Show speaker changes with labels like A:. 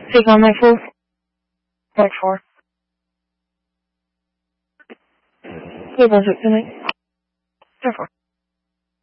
A: Take on my 4. Mark 4. Good luck tonight. 4.